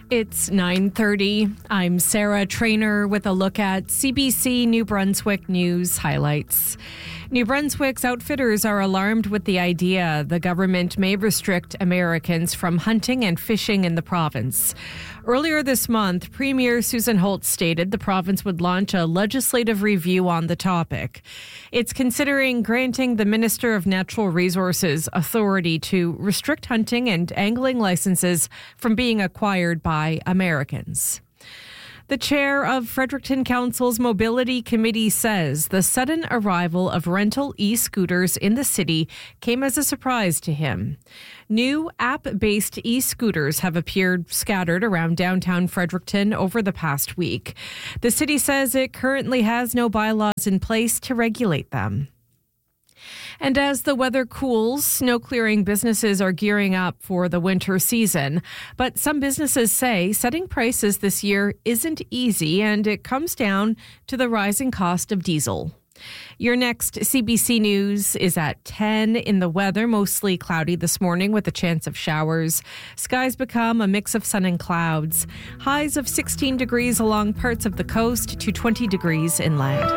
It's 9:30. I'm Sarah Trainer with a look at CBC New Brunswick News highlights. New Brunswick's outfitters are alarmed with the idea the government may restrict Americans from hunting and fishing in the province. Earlier this month, Premier Susan Holt stated the province would launch a legislative review on the topic. It's considering granting the Minister of Natural Resources authority to restrict hunting and angling licenses from being acquired by Americans. The chair of Fredericton Council's Mobility Committee says the sudden arrival of rental e-scooters in the city came as a surprise to him. New app-based e-scooters have appeared scattered around downtown Fredericton over the past week. The city says it currently has no bylaws in place to regulate them. And as the weather cools, snow-clearing businesses are gearing up for the winter season. But some businesses say setting prices this year isn't easy, and it comes down to the rising cost of diesel. Your next CBC News is at 10. In the weather, mostly cloudy this morning with a chance of showers. Skies become a mix of sun and clouds. Highs of 16 degrees along parts of the coast to 20 degrees inland.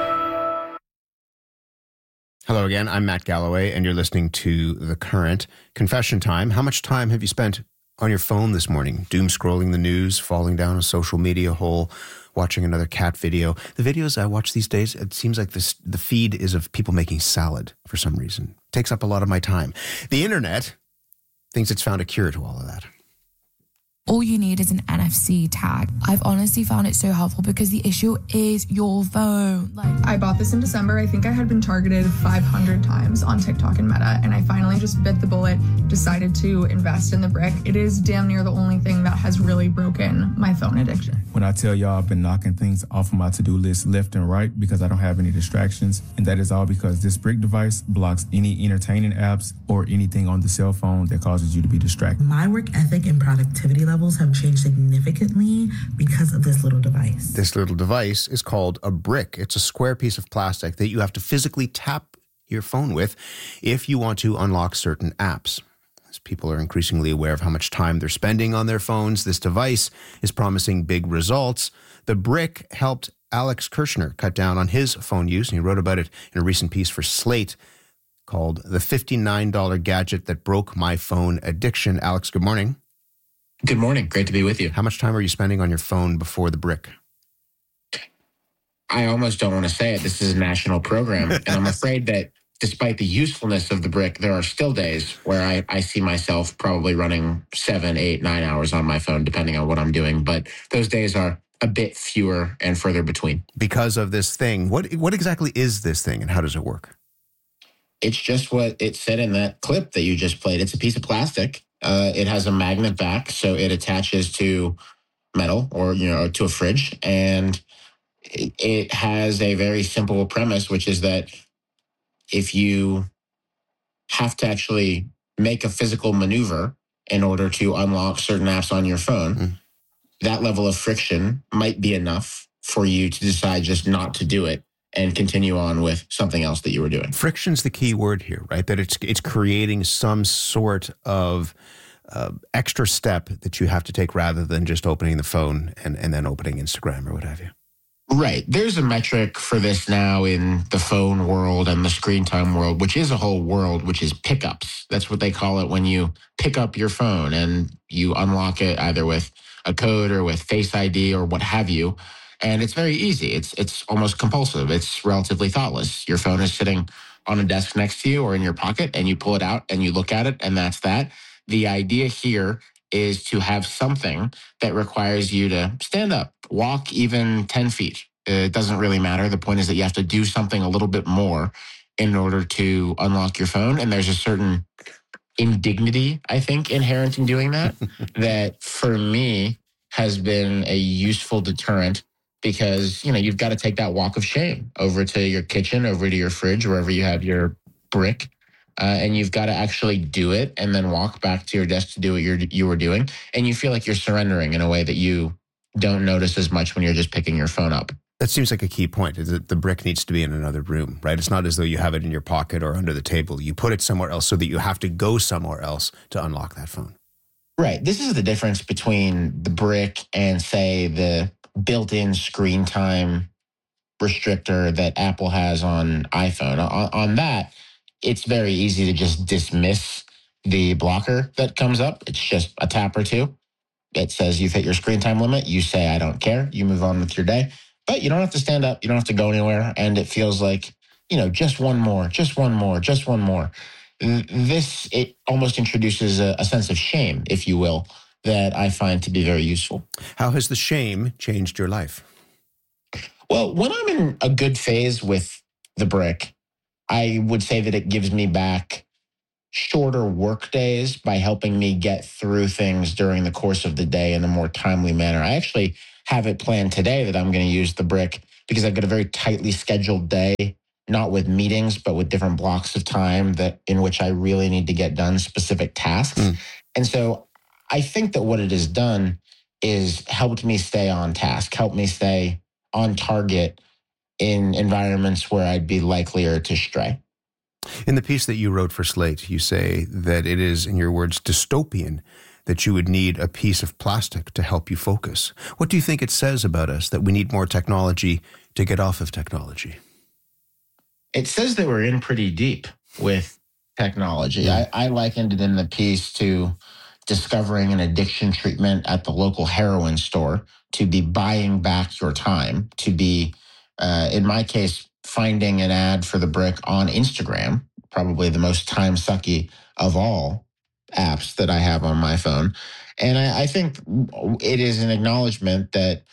Hello again, I'm Matt Galloway, and you're listening to The Current. Confession time. How much time have you spent on your phone this morning? Doom scrolling the news, falling down a social media hole, watching another cat video. The videos I watch these days, it seems like the feed is of people making salad for some reason. It takes up a lot of my time. The internet thinks it's found a cure to all of that. All you need is an NFC tag. I've honestly found it so helpful because the issue is your phone. I bought this in December. I think I had been targeted 500 times on TikTok and Meta, and I finally just bit the bullet, decided to invest in the brick. It is damn near the only thing that has really broken my phone addiction. When I tell y'all I've been knocking things off of my to-do list left and right because I don't have any distractions, and that is all because this brick device blocks any entertaining apps or anything on the cell phone that causes you to be distracted. My work ethic and productivity levels have changed significantly because of this little device. This little device is called a brick. It's a square piece of plastic that you have to physically tap your phone with if you want to unlock certain apps. As people are increasingly aware of how much time they're spending on their phones, this device is promising big results. The brick helped Alex Kirshner cut down on his phone use, and he wrote about it in a recent piece for Slate called The $59 Gadget That Broke My Phone Addiction. Alex, good morning. Good morning. Great to be with you. How much time are you spending on your phone before the brick? I almost don't want to say it. This is a national program. And I'm afraid that despite the usefulness of the brick, there are still days where I see myself probably running 7, 8, 9 hours on my phone, depending on what I'm doing. But those days are a bit fewer and further between. Because of this thing. What exactly is this thing and how does it work? It's just what it said in that clip that you just played. It's a piece of plastic. It has a magnet back, so it attaches to metal or to a fridge. And it has a very simple premise, which is that if you have to actually make a physical maneuver in order to unlock certain apps on your phone, that level of friction might be enough for you to decide just not to do it and continue on with something else that you were doing. Friction's the key word here, right? That it's creating some sort of extra step that you have to take rather than just opening the phone and then opening Instagram or what have you. Right. There's a metric for this now in the phone world and the screen time world, which is a whole world, which is pickups. That's what they call it when you pick up your phone and you unlock it either with a code or with Face ID or what have you. And it's very easy. It's almost compulsive. It's relatively thoughtless. Your phone is sitting on a desk next to you or in your pocket, and you pull it out and you look at it, and that's that. The idea here is to have something that requires you to stand up, walk even 10 feet. It doesn't really matter. The point is that you have to do something a little bit more in order to unlock your phone. And there's a certain indignity, I think, inherent in doing that, that for me has been a useful deterrent. Because, you've got to take that walk of shame over to your kitchen, over to your fridge, wherever you have your brick. And you've got to actually do it and then walk back to your desk to do what you were doing. And you feel like you're surrendering in a way that you don't notice as much when you're just picking your phone up. That seems like a key point, is that the brick needs to be in another room, right? It's not as though you have it in your pocket or under the table. You put it somewhere else so that you have to go somewhere else to unlock that phone. Right. This is the difference between the brick and, say, the built-in screen time restrictor that Apple has on iPhone. On that, it's very easy to just dismiss the blocker that comes up. It's just a tap or two. It says you've hit your screen time limit. You say, I don't care. You move on with your day. But you don't have to stand up. You don't have to go anywhere. And it feels like, just one more, just one more, just one more. It almost introduces a sense of shame, if you will, that I find to be very useful. How has the shame changed your life? Well, when I'm in a good phase with the brick, I would say that it gives me back shorter work days by helping me get through things during the course of the day in a more timely manner. I actually have it planned today that I'm going to use the brick because I've got a very tightly scheduled day, not with meetings, but with different blocks of time in which I really need to get done specific tasks. And so I think that what it has done is helped me stay on task, helped me stay on target in environments where I'd be likelier to stray. In the piece that you wrote for Slate, you say that it is, in your words, dystopian that you would need a piece of plastic to help you focus. What do you think it says about us that we need more technology to get off of technology? It says that we're in pretty deep with technology. I likened it in the piece to discovering an addiction treatment at the local heroin store, to be buying back your time, to be, in my case, finding an ad for the brick on Instagram, probably the most time-sucky of all apps that I have on my phone. And I think it is an acknowledgement that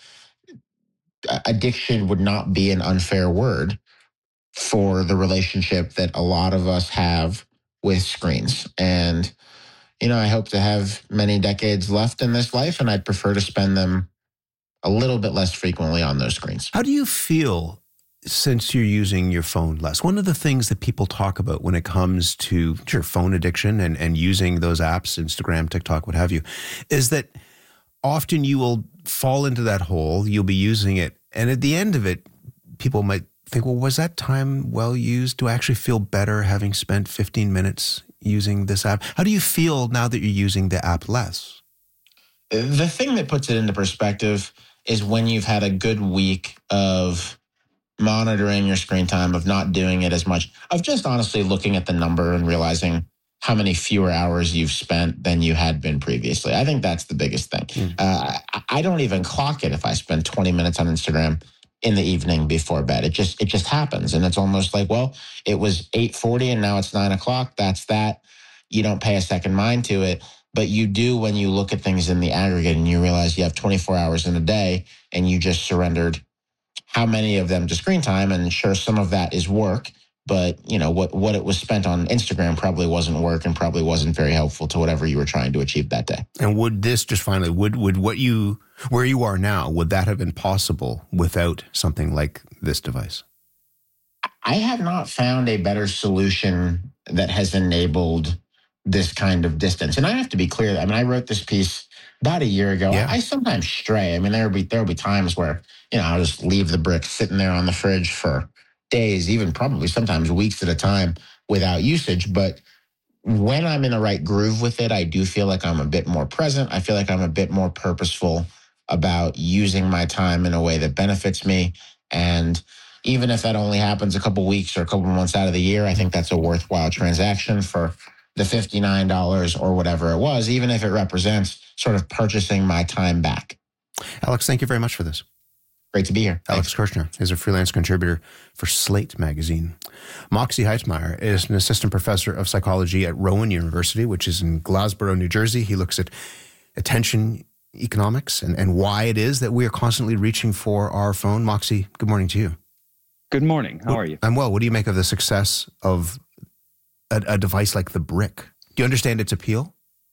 addiction would not be an unfair word for the relationship that a lot of us have with screens. And, I hope to have many decades left in this life, and I'd prefer to spend them a little bit less frequently on those screens. How do you feel since you're using your phone less? One of the things that people talk about when it comes to your phone addiction and using those apps, Instagram, TikTok, what have you, is that often you will fall into that hole, you'll be using it, and at the end of it, people might think, well, was that time well used? Do I actually feel better having spent 15 minutes using this app? How do you feel now that you're using the app less? The thing that puts it into perspective is when you've had a good week of monitoring your screen time, of not doing it as much, of just honestly looking at the number and realizing how many fewer hours you've spent than you had been previously. I think that's the biggest thing. I don't even clock it if I spend 20 minutes on Instagram in the evening before bed. It just happens. And it's almost like, well, it was 8:40 and now it's 9:00. That's that. You don't pay a second mind to it, but you do when you look at things in the aggregate and you realize you have 24 hours in a day and you just surrendered how many of them to screen time. And sure, some of that is work, but what it was spent on Instagram probably wasn't work and probably wasn't very helpful to whatever you were trying to achieve that day. And would this, just finally, would where you are now, would that have been possible without something like this device? I have not found a better solution that has enabled this kind of distance. And I have to be clear. I mean, I wrote this piece about a year ago. Yeah. I sometimes stray. I mean, there'll be times where, I'll just leave the brick sitting there on the fridge for days, even probably sometimes weeks at a time without usage. But when I'm in the right groove with it, I do feel like I'm a bit more present. I feel like I'm a bit more purposeful about using my time in a way that benefits me. And even if that only happens a couple weeks or a couple months out of the year, I think that's a worthwhile transaction for the $59 or whatever it was, even if it represents sort of purchasing my time back. Alex, thank you very much for this. Great to be here. Alex Kirshner is a freelance contributor for Slate magazine. Moxie Heitmeyer is an assistant professor of psychology at Rowan University, which is in Glassboro, New Jersey. He looks at attention economics and why it is that we are constantly reaching for our phone. Moxie, good morning to you. Good morning. How are you? I'm well. What do you make of the success of a device like the brick? Do you understand its appeal?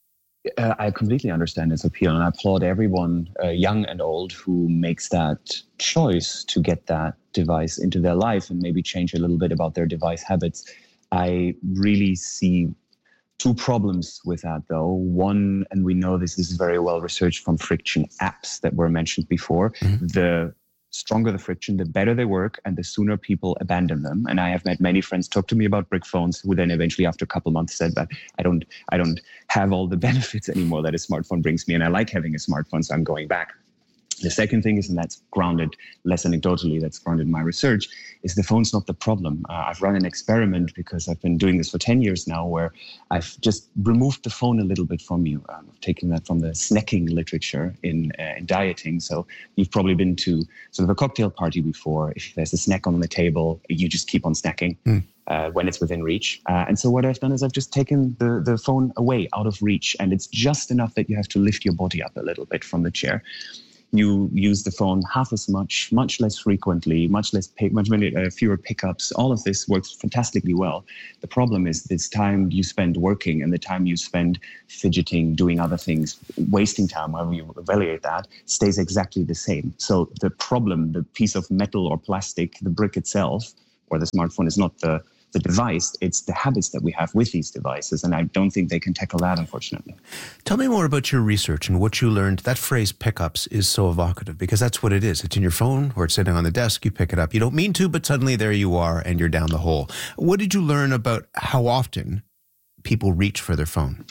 I completely understand its appeal, and I applaud everyone, young and old, who makes that choice to get that device into their life and maybe change a little bit about their device habits. I really see two problems with that, though. One, and we know this is very well researched from Friction apps that were mentioned before, the stronger the friction, the better they work, and the sooner people abandon them. And I have met many friends talk to me about brick phones who then eventually, after a couple of months, said that I don't have all the benefits anymore that a smartphone brings me, and I like having a smartphone, so I'm going back. The second thing is, and that's grounded less anecdotally, that's grounded in my research, is the phone's not the problem. I've run an experiment because I've been doing this for 10 years now, where I've just removed the phone a little bit from you. I've taken that from the snacking literature in dieting. So you've probably been to sort of a cocktail party before. If there's a snack on the table, you just keep on snacking. When it's within reach. And so what I've done is I've just taken the phone away, out of reach, and it's just enough that you have to lift your body up a little bit from the chair. You use the phone half as much less frequently, fewer pickups. All of this works fantastically well. The problem is this time you spend working and the time you spend fidgeting, doing other things, wasting time, however you evaluate that, stays exactly the same. So the problem, the piece of metal or plastic, the brick itself, or the smartphone is not the device, it's the habits that we have with these devices. And I don't think they can tackle that, unfortunately. Tell me more about your research and what you learned. That phrase pickups is so evocative because that's what it is. It's in your phone or it's sitting on the desk. You pick it up. You don't mean to, but suddenly there you are and you're down the hole. What did you learn about how often people reach for their phone?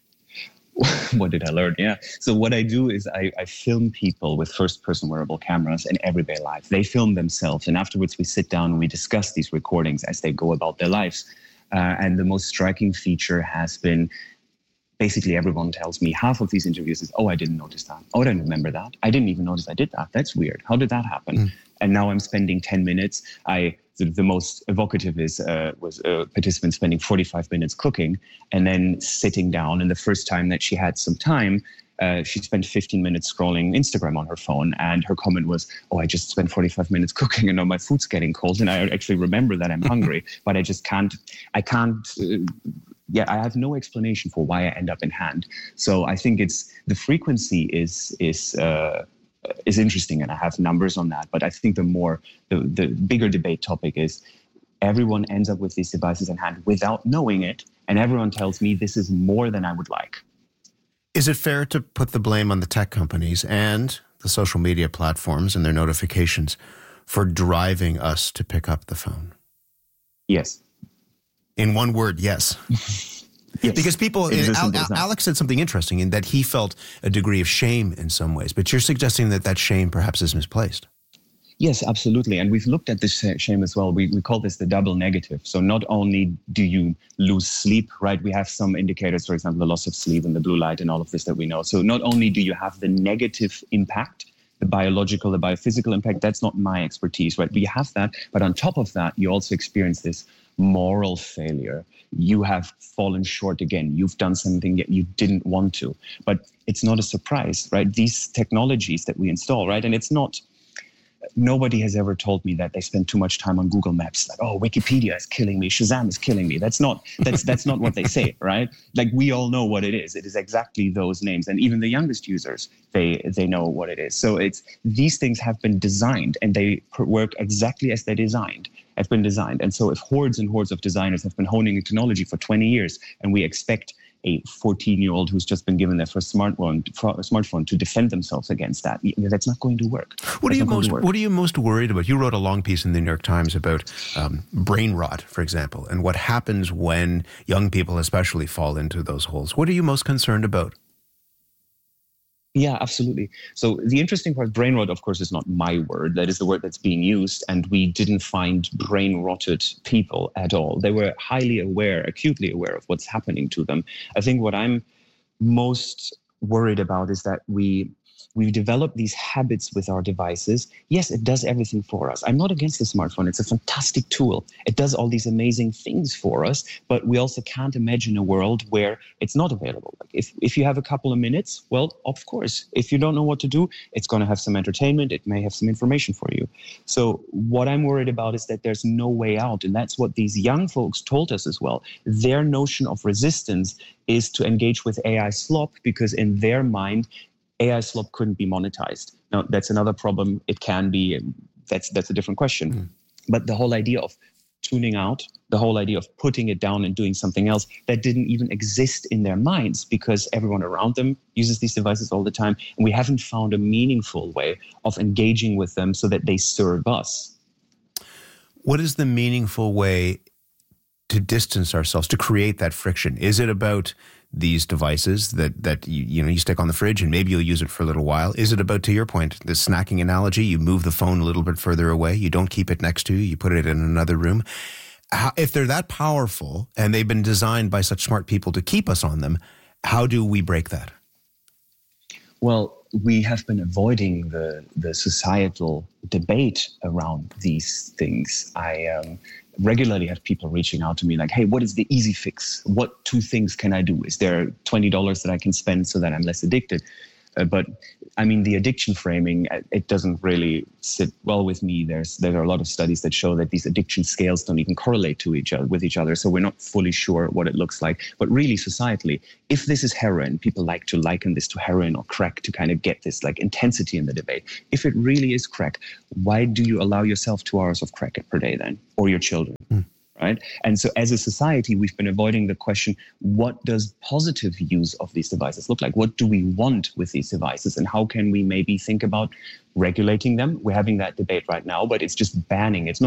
What did I learn? Yeah. So what I do is I film people with first-person wearable cameras in everyday life. They film themselves, and afterwards we sit down and we discuss these recordings as they go about their lives. And the most striking feature has been basically everyone tells me half of these interviews is, oh, I didn't notice that. Oh, I don't remember that. I didn't even notice I did that. That's weird. How did that happen? And now I'm spending 10 minutes. The most evocative was a participant spending 45 minutes cooking and then sitting down. And the first time that she had some time, she spent 15 minutes scrolling Instagram on her phone. And her comment was, oh, I just spent 45 minutes cooking and now my food's getting cold. And I actually remember that I'm hungry, but I have no explanation for why I end up in hand. So I think the frequency is interesting, and I have numbers on that. But I think the bigger debate topic is everyone ends up with these devices in hand without knowing it, and everyone tells me this is more than I would like. Is it fair to put the blame on the tech companies and the social media platforms and their notifications for driving us to pick up the phone? Yes. In one word, yes. Yes. Because Alex said something interesting in that he felt a degree of shame in some ways, but you're suggesting that shame perhaps is misplaced. Yes, absolutely. And we've looked at this shame as well. We call this the double negative. So not only do you lose sleep, right? We have some indicators, for example, the loss of sleep and the blue light and all of this that we know. So not only do you have the negative impact, the biological, the biophysical impact, that's not my expertise, right? We have that. But on top of that, you also experience this moral failure. You have fallen short again. You've done something that you didn't want to. But it's not a surprise, right? These technologies that we install, right? And it's not, nobody has ever told me that they spend too much time on Google Maps. Like, oh, Wikipedia is killing me. Shazam is killing me. That's not what they say, right? Like, we all know what it is. It is exactly those names. And even the youngest users, they know what it is. So these things have been designed and they work exactly as they're designed. Have been designed. And so if hordes and hordes of designers have been honing technology for 20 years and we expect a 14-year-old who's just been given their first smartphone to defend themselves against that, that's not going to work. What are you most worried about? You wrote a long piece in the New York Times about brain rot, for example, and what happens when young people especially fall into those holes. What are you most concerned about? Yeah, absolutely. So the interesting part, brain rot, of course, is not my word. That is the word that's being used. And we didn't find brain rotted people at all. They were highly aware, acutely aware of what's happening to them. I think what I'm most worried about is that we've developed these habits with our devices. Yes, it does everything for us. I'm not against the smartphone. It's a fantastic tool. It does all these amazing things for us, but we also can't imagine a world where it's not available. Like if you have a couple of minutes, well, of course, if you don't know what to do, it's going to have some entertainment. It may have some information for you. So what I'm worried about is that there's no way out. And that's what these young folks told us as well. Their notion of resistance is to engage with AI slop because in their mind, AI slop couldn't be monetized. Now, that's another problem. It can be. That's a different question. But the whole idea of tuning out the whole idea of putting it down and doing something else that didn't even exist in their minds because everyone around them uses these devices all the time. And we haven't found a meaningful way of engaging with them so that they serve us. What is the meaningful way to distance ourselves, to create that friction? Is it about these devices that you stick on the fridge and maybe you'll use it for a little while? Is it about, to your point, the snacking analogy, you move the phone a little bit further away, you don't keep it next to you, you put it in another room? If they're that powerful and they've been designed by such smart people to keep us on them, how do we break that? Well, we have been avoiding the societal debate around these things. I regularly have people reaching out to me like, hey, what is the easy fix? What 2 things can I do? Is there $20 that I can spend so that I'm less addicted? But I mean, the addiction framing, it doesn't really sit well with me. There are a lot of studies that show that these addiction scales don't even correlate with each other. So we're not fully sure what it looks like. But really, societally, if this is heroin, people like to liken this to heroin or crack to kind of get this like intensity in the debate. If it really is crack, why do you allow yourself 2 hours of crack per day then, or your children? Right? And so as a society, we've been avoiding the question, what does positive use of these devices look like? What do we want with these devices? And how can we maybe think about regulating them? We're having that debate right now, but it's just banning. It's not